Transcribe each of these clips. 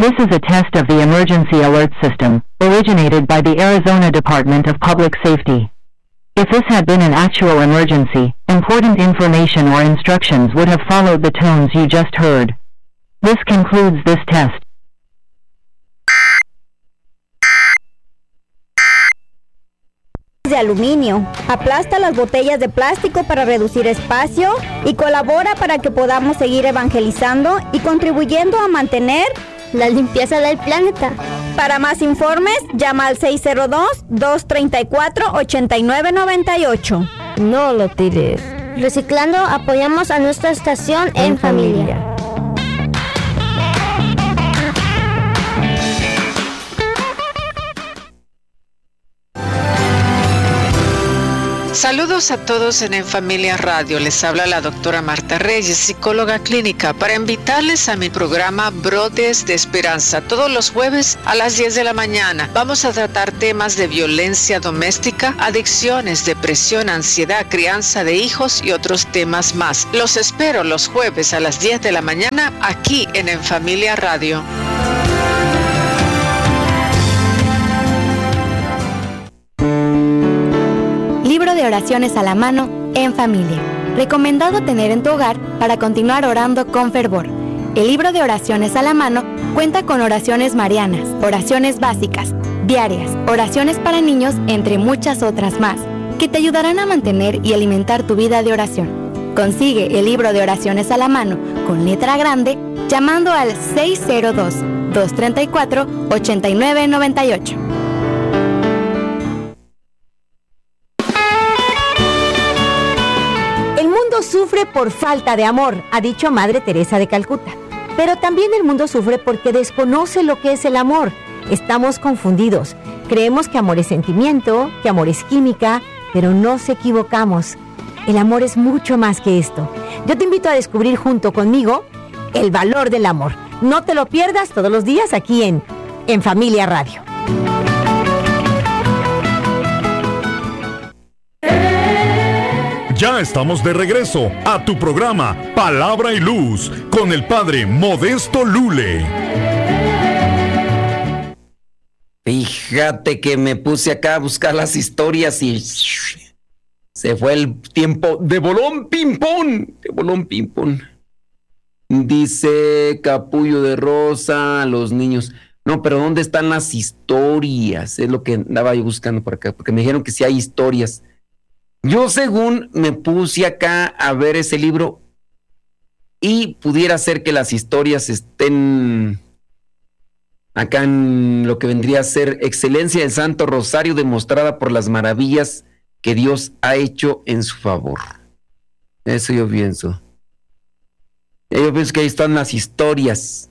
This is a test of the emergency alert system, originated by the Arizona Department of Public Safety. If this had been an actual emergency, important information or instructions would have followed the tones you just heard. This concludes this test. De aluminio. Aplasta las botellas de plástico para reducir espacio y colabora para que podamos seguir evangelizando y contribuyendo a mantener la limpieza del planeta. Para más informes, llama al 602-234-8998. No lo tires. Reciclando, apoyamos a nuestra estación en familia. Saludos a todos en Familia Radio. Les habla la doctora Marta Reyes, psicóloga clínica, para invitarles a mi programa Brotes de Esperanza. Todos los jueves a las 10 de la mañana vamos a tratar temas de violencia doméstica, adicciones, depresión, ansiedad, crianza de hijos y otros temas más. Los espero los jueves a las 10 de la mañana aquí en Familia Radio. Libro de oraciones a la mano en familia. Recomendado tener en tu hogar para continuar orando con fervor. El libro de oraciones a la mano cuenta con oraciones marianas, oraciones básicas, diarias, oraciones para niños, entre muchas otras más, que te ayudarán a mantener y alimentar tu vida de oración. Consigue el libro de oraciones a la mano con letra grande llamando al 602-234-8998. Sufre por falta de amor, ha dicho Madre Teresa de Calcuta. Pero también el mundo sufre porque desconoce lo que es el amor. Estamos confundidos. Creemos que amor es sentimiento, que amor es química, pero nos equivocamos. El amor es mucho más que esto. Yo te invito a descubrir junto conmigo el valor del amor. No te lo pierdas todos los días aquí en Familia Radio. Ya estamos de regreso a tu programa Palabra y Luz con el Padre Modesto Lule. Fíjate que me puse acá a buscar las historias y se fue el tiempo de bolón ping-pong. Dice Capullo de Rosa, los niños. No, pero ¿dónde están las historias? Es lo que andaba yo buscando por acá, porque me dijeron que sí hay historias. Yo según me puse acá a ver ese libro y pudiera ser que las historias estén acá en lo que vendría a ser excelencia del Santo Rosario demostrada por las maravillas que Dios ha hecho en su favor. Eso yo pienso. Yo pienso que ahí están las historias.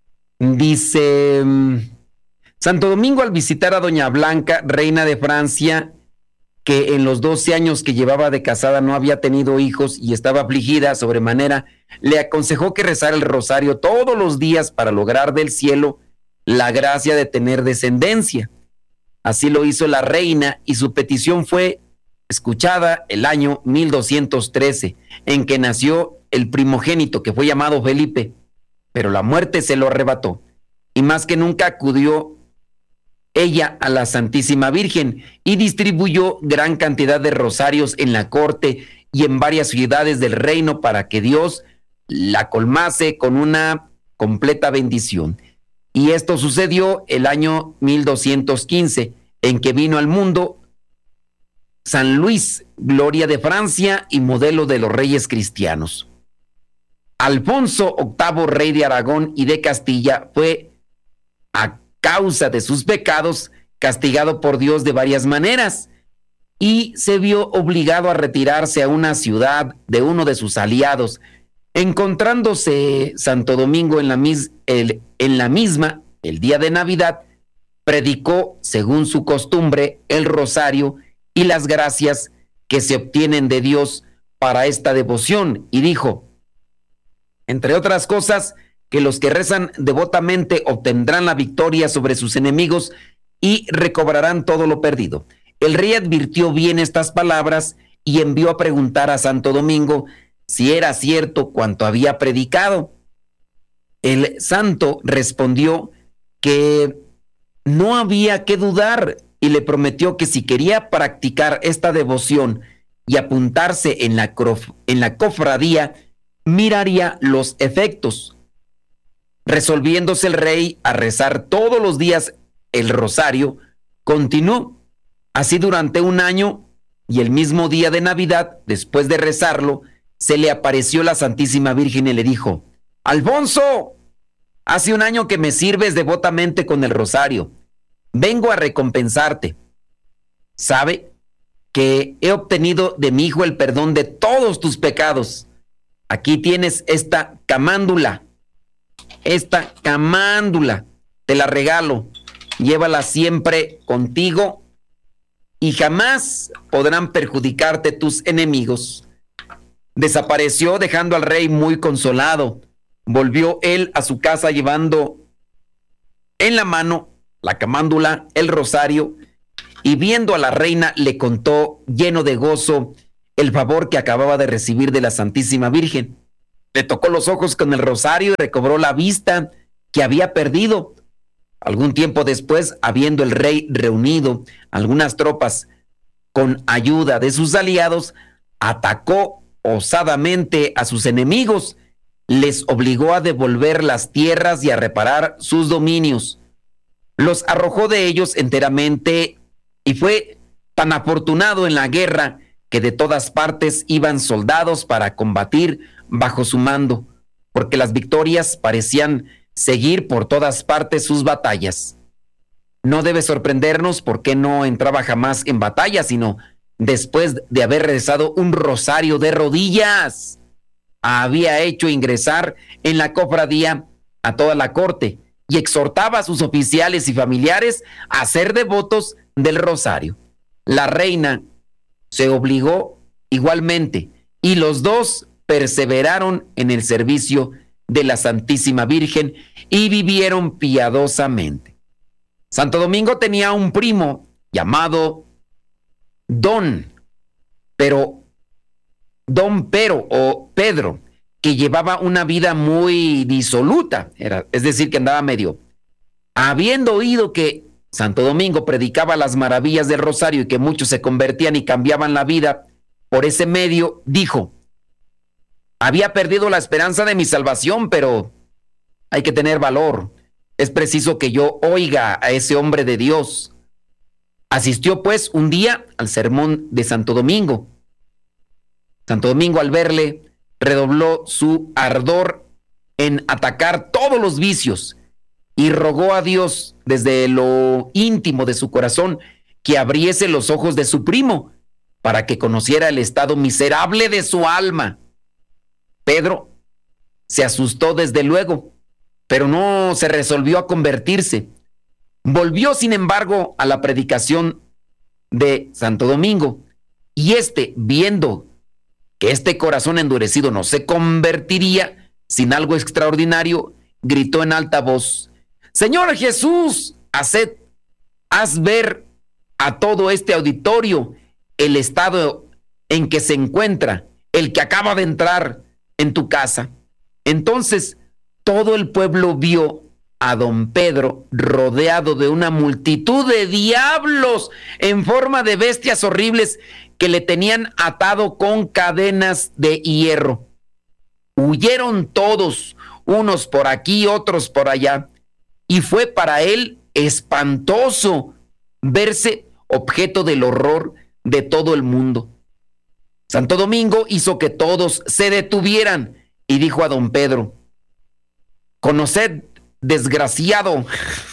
Dice Santo Domingo al visitar a Doña Blanca, reina de Francia, que en los 12 años que llevaba de casada no había tenido hijos y estaba afligida sobremanera, le aconsejó que rezara el rosario todos los días para lograr del cielo la gracia de tener descendencia. Así lo hizo la reina y su petición fue escuchada el año 1213, en que nació el primogénito que fue llamado Felipe, pero la muerte se lo arrebató y más que nunca acudió ella a la Santísima Virgen y distribuyó gran cantidad de rosarios en la corte y en varias ciudades del reino para que Dios la colmase con una completa bendición. Y esto sucedió el año 1215, en que vino al mundo San Luis, gloria de Francia y modelo de los reyes cristianos. Alfonso VIII, rey de Aragón y de Castilla, fue a causa de sus pecados castigado por Dios de varias maneras y se vio obligado a retirarse a una ciudad de uno de sus aliados. Encontrándose Santo Domingo en la misma, el día de Navidad, predicó, según su costumbre, el rosario y las gracias que se obtienen de Dios para esta devoción y dijo, entre otras cosas, que los que rezan devotamente obtendrán la victoria sobre sus enemigos y recobrarán todo lo perdido. El rey advirtió bien estas palabras y envió a preguntar a Santo Domingo si era cierto cuanto había predicado. El santo respondió que no había que dudar y le prometió que si quería practicar esta devoción y apuntarse en la cofradía, miraría los efectos. Resolviéndose el rey a rezar todos los días el rosario, continuó así durante un año, y el mismo día de Navidad, después de rezarlo, se le apareció la Santísima Virgen y le dijo: Alfonso, hace un año que me sirves devotamente con el rosario. Vengo a recompensarte. Sabe que he obtenido de mi hijo el perdón de todos tus pecados. Aquí tienes esta camándula. Esta camándula, te la regalo. Llévala siempre contigo y jamás podrán perjudicarte tus enemigos. Desapareció dejando al rey muy consolado. Volvió él a su casa llevando en la mano la camándula, el rosario, y viendo a la reina le contó lleno de gozo el favor que acababa de recibir de la Santísima Virgen. Le tocó los ojos con el rosario y recobró la vista que había perdido. Algún tiempo después, habiendo el rey reunido algunas tropas con ayuda de sus aliados, atacó osadamente a sus enemigos, les obligó a devolver las tierras y a reparar sus dominios. Los arrojó de ellos enteramente y fue tan afortunado en la guerra que de todas partes iban soldados para combatir bajo su mando, porque las victorias parecían seguir por todas partes sus batallas. No debe sorprendernos por qué no entraba jamás en batalla, sino después de haber rezado un rosario de rodillas. Había hecho ingresar en la cofradía a toda la corte y exhortaba a sus oficiales y familiares a ser devotos del rosario. La reina se obligó igualmente y los dos perseveraron en el servicio de la Santísima Virgen y vivieron piadosamente. Santo Domingo tenía un primo llamado Don Pedro, que llevaba una vida muy disoluta, es decir, que andaba medio. Habiendo oído que Santo Domingo predicaba las maravillas del rosario y que muchos se convertían y cambiaban la vida por ese medio, dijo: había perdido la esperanza de mi salvación, pero hay que tener valor. Es preciso que yo oiga a ese hombre de Dios. Asistió pues un día al sermón de Santo Domingo. Santo Domingo, al verle, redobló su ardor en atacar todos los vicios y rogó a Dios desde lo íntimo de su corazón que abriese los ojos de su primo para que conociera el estado miserable de su alma. Pedro se asustó desde luego, pero no se resolvió a convertirse. Volvió, sin embargo, a la predicación de Santo Domingo, y viendo que este corazón endurecido no se convertiría sin algo extraordinario, gritó en alta voz: Señor Jesús, haz ver a todo este auditorio el estado en que se encuentra el que acaba de entrar en tu casa. Entonces todo el pueblo vio a don Pedro rodeado de una multitud de diablos en forma de bestias horribles que le tenían atado con cadenas de hierro. Huyeron todos, unos por aquí, otros por allá, y fue para él espantoso verse objeto del horror de todo el mundo. Santo Domingo hizo que todos se detuvieran y dijo a don Pedro: conoced, desgraciado,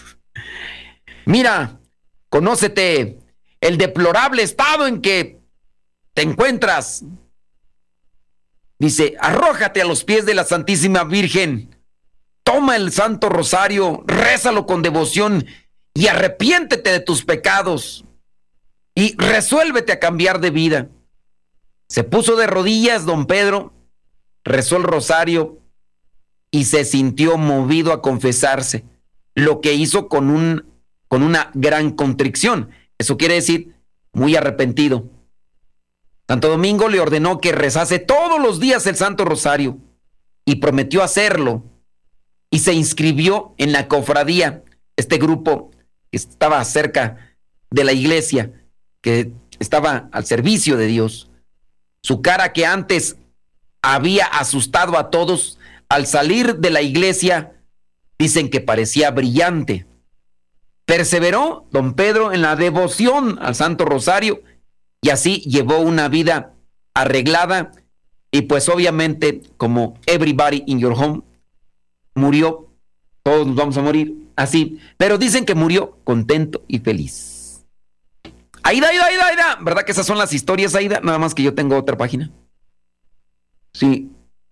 mira, conócete el deplorable estado en que te encuentras. Dice: arrójate a los pies de la Santísima Virgen, toma el Santo Rosario, rézalo con devoción y arrepiéntete de tus pecados y resuélvete a cambiar de vida. Se puso de rodillas don Pedro, rezó el rosario y se sintió movido a confesarse, lo que hizo con una gran contrición. Eso quiere decir muy arrepentido. Santo Domingo le ordenó que rezase todos los días el Santo Rosario y prometió hacerlo, y se inscribió en la cofradía este grupo que estaba cerca de la iglesia, que estaba al servicio de Dios. Su cara, que antes había asustado a todos, al salir de la iglesia, dicen que parecía brillante. Perseveró don Pedro en la devoción al Santo Rosario y así llevó una vida arreglada, y pues obviamente, como everybody in your home, murió. Todos nos vamos a morir así, pero dicen que murió contento y feliz. Aida, ¿verdad que esas son las historias, Aida? Nada más que yo tengo otra página. Sí.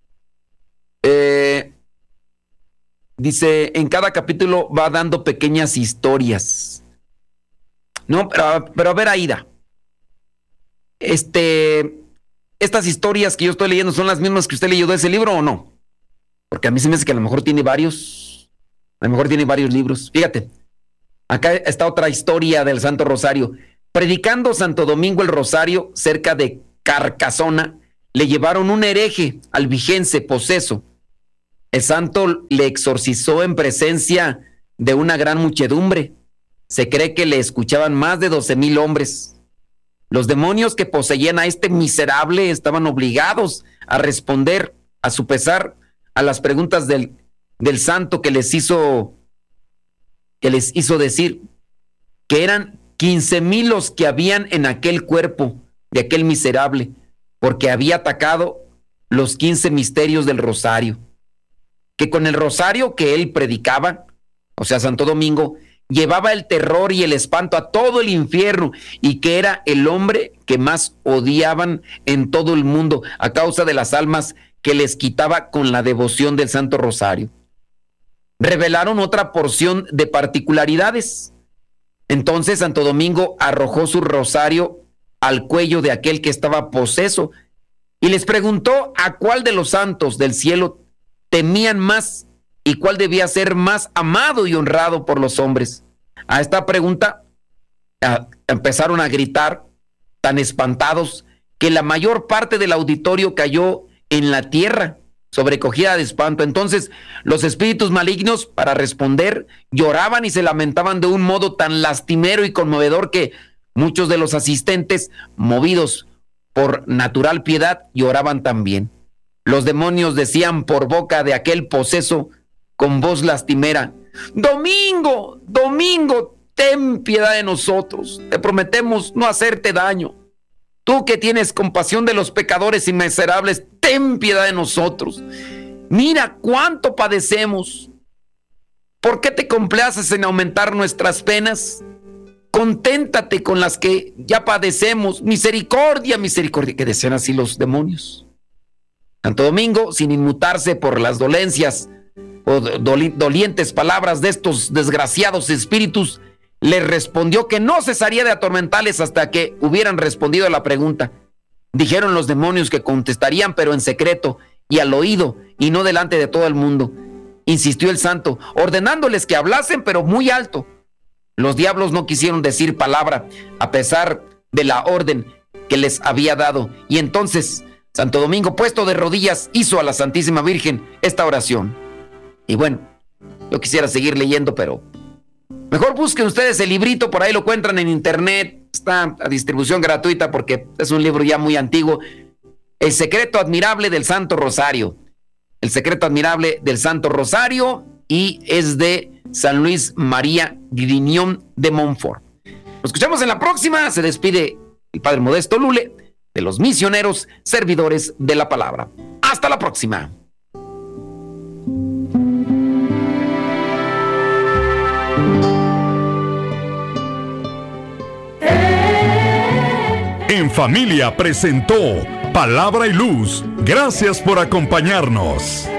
Dice, en cada capítulo va dando pequeñas historias. No, pero a ver, Aida. Estas historias que yo estoy leyendo, ¿son las mismas que usted leyó de ese libro o no? Porque a mí se me hace que a lo mejor tiene varios. A lo mejor tiene varios libros. Fíjate, acá está otra historia del Santo Rosario. Predicando Santo Domingo el Rosario, cerca de Carcasona, le llevaron un hereje albigense poseso. El santo le exorcizó en presencia de una gran muchedumbre. Se cree que le escuchaban más de 12,000 hombres. Los demonios que poseían a este miserable estaban obligados a responder, a su pesar, a las preguntas del santo, que les hizo decir que eran 15,000 los que habían en aquel cuerpo de aquel miserable, porque había atacado los 15 misterios del rosario, que con el rosario que él predicaba, o sea, Santo Domingo, llevaba el terror y el espanto a todo el infierno, y que era el hombre que más odiaban en todo el mundo a causa de las almas que les quitaba con la devoción del Santo Rosario. Revelaron otra porción de particularidades. Entonces Santo Domingo arrojó su rosario al cuello de aquel que estaba poseso y les preguntó a cuál de los santos del cielo temían más y cuál debía ser más amado y honrado por los hombres. A esta pregunta empezaron a gritar, tan espantados que la mayor parte del auditorio cayó en la tierra, sobrecogida de espanto. Entonces los espíritus malignos, para responder, lloraban y se lamentaban de un modo tan lastimero y conmovedor que muchos de los asistentes, movidos por natural piedad, lloraban también. Los demonios decían por boca de aquel poseso con voz lastimera: Domingo, Domingo, ten piedad de nosotros, te prometemos no hacerte daño. Tú que tienes compasión de los pecadores y miserables, ten piedad de nosotros. Mira cuánto padecemos. ¿Por qué te complaces en aumentar nuestras penas? Conténtate con las que ya padecemos. Misericordia, misericordia, que decían así los demonios. Santo Domingo, sin inmutarse por las dolencias o dolientes palabras de estos desgraciados espíritus, les respondió que no cesaría de atormentarles hasta que hubieran respondido a la pregunta. Dijeron los demonios que contestarían, pero en secreto y al oído, y no delante de todo el mundo. Insistió el santo, ordenándoles que hablasen, pero muy alto. Los diablos no quisieron decir palabra, a pesar de la orden que les había dado. Y entonces Santo Domingo, puesto de rodillas, hizo a la Santísima Virgen esta oración. Y bueno, yo quisiera seguir leyendo, pero mejor busquen ustedes el librito, por ahí lo encuentran en internet, está a distribución gratuita porque es un libro ya muy antiguo. El secreto admirable del Santo Rosario. El secreto admirable del Santo Rosario, y es de San Luis María Grignion de Montfort. Nos escuchamos en la próxima. Se despide el Padre Modesto Lule de los misioneros servidores de la palabra. Hasta la próxima. En Familia presentó Palabra y Luz. Gracias por acompañarnos.